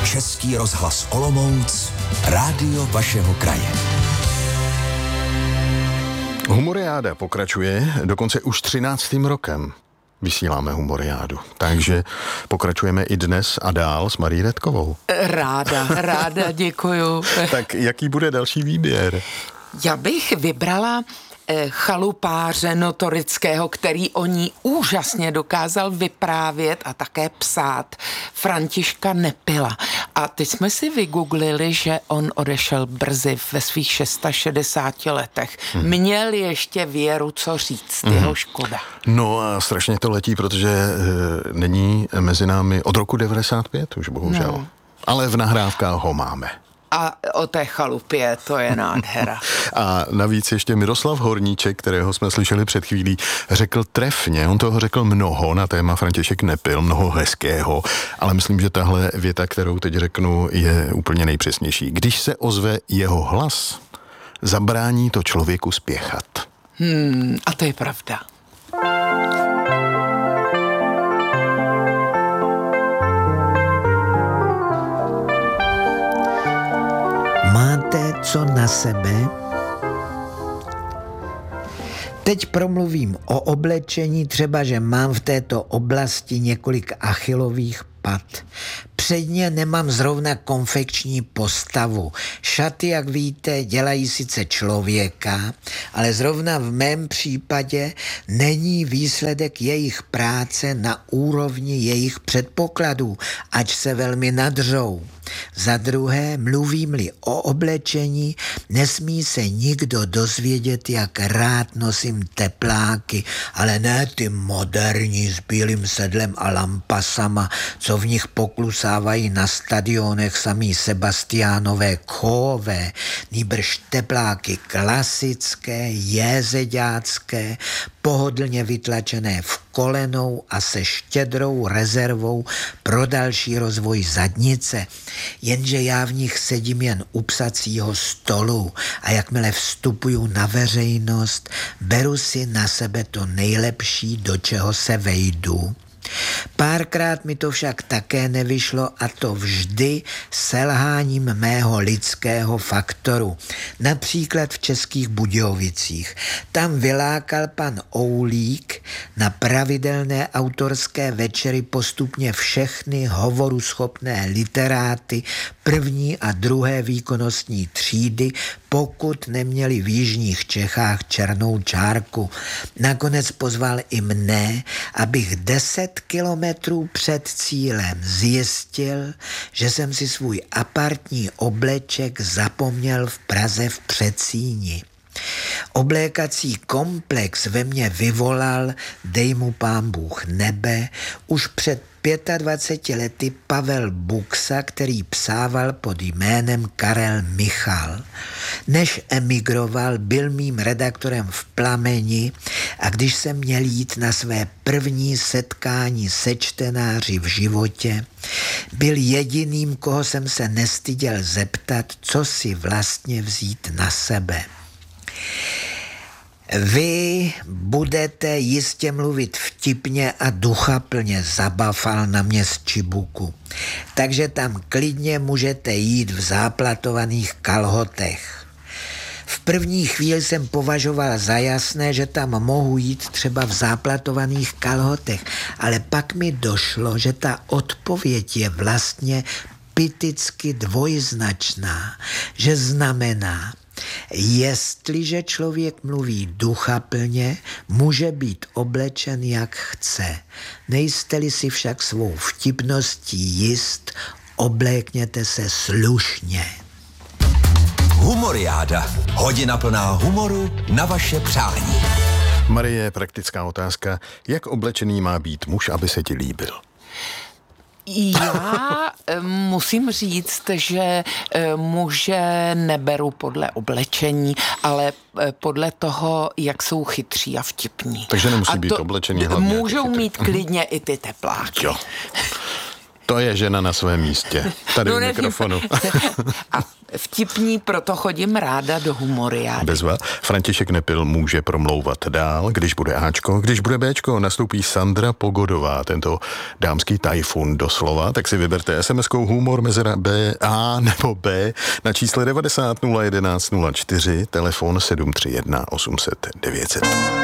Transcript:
Český rozhlas Olomouc, rádio vašeho kraje. Humoriáda pokračuje dokonce už 13. rokem. Vysíláme Humoriádu. Takže pokračujeme i dnes a dál s Marí Redkovou. Ráda, děkuju. Tak jaký bude další výběr? Já bych vybrala chalupáře notorického, který o ní úžasně dokázal vyprávět a také psát, Františka Nepila. A teď jsme si vygooglili, že on odešel brzy ve svých 660 letech. Měl ještě věru, co říct, jeho škoda. No a strašně to letí, protože není mezi námi od roku 95 už bohužel. No. Ale v nahrávkách ho máme. A o té chalupě, to je nádhera. A navíc ještě Miroslav Horníček, kterého jsme slyšeli před chvílí, řekl trefně, on toho řekl mnoho na téma František Nepil, mnoho hezkého, ale myslím, že tahle věta, kterou teď řeknu, je úplně nejpřesnější. Když se ozve jeho hlas, zabrání to člověku spěchat. A to je pravda. Máte co na sebe? Teď promluvím o oblečení, třeba, že mám v této oblasti několik achilových pat. Předně nemám zrovna konfekční postavu. Šaty, jak víte, dělají sice člověka, ale zrovna v mém případě není výsledek jejich práce na úrovni jejich předpokladů, ač se velmi nadřou. Za druhé, mluvím-li o oblečení, nesmí se nikdo dozvědět, jak rád nosím tepláky, ale ne ty moderní s bílým sedlem a lampasama, co v nich poklusávají na stadionech samý Sebastiánové Kové, nýbrž tepláky klasické, jézeďácké, pohodlně vytlačené v kolenou a se štědrou rezervou pro další rozvoj zadnice. Jenže já v nich sedím jen u psacího stolu a jakmile vstupuju na veřejnost, beru si na sebe to nejlepší, do čeho se vejdu. Párkrát mi to však také nevyšlo, a to vždy selháním mého lidského faktoru. Například v Českých Budějovicích. Tam vylákal pan Oulík na pravidelné autorské večery postupně všechny hovoruschopné literáty první a druhé výkonnostní třídy, pokud neměli v jižních Čechách černou čárku. Nakonec pozval i mne, abych 10 kilometrů před cílem zjistil, že jsem si svůj apartní obleček zapomněl v Praze v Předsíni. Oblékací komplex ve mně vyvolal, dej mu pán Bůh nebe, už před 25 lety Pavel Buksa, který psával pod jménem Karel Michal. Než emigroval, byl mým redaktorem v Plameni a když jsem měl jít na své první setkání se čtenáři v životě, byl jediným, koho jsem se nestyděl zeptat, co si vlastně vzít na sebe. Vy budete jistě mluvit vtipně a duchaplně, zabafal na mě z Čibuku. Takže tam klidně můžete jít v záplatovaných kalhotech. V první chvíli jsem považoval za jasné, že tam mohu jít třeba v záplatovaných kalhotech, ale pak mi došlo, že ta odpověď je vlastně piticky dvojznačná, že znamená, jestliže člověk mluví duchaplně, může být oblečen jak chce. Nejste-li si však svou vtipností jist, oblékněte se slušně. Humoriáda. Hodina plná humoru na vaše přání. Marie, praktická otázka. Jak oblečený má být muž, aby se ti líbil? Já musím říct, že muže neberu podle oblečení, ale podle toho, jak jsou chytří a vtipní. Takže nemusí být oblečený hlavně. Můžou mít klidně i ty tepláky. Jo. To je žena na svém místě. Tady u mikrofonu. A vtipní, proto chodím ráda do humoriády. Bezva. František Nepil může promlouvat dál, když bude Ačko, když bude Bčko, nastoupí Sandra Pogodová, tento dámský tajfun doslova, tak si vyberte SMS-kou humor mezera B, A nebo B na čísle 90 011 04, telefon 731 800 900.